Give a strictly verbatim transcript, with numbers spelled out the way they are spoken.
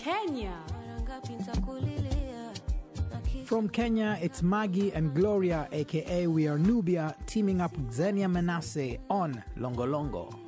Kenya. From Kenya, it's Maggie and Gloria, aka We Are Nubia, teaming up with Xenia Manasseh on Longo Longo.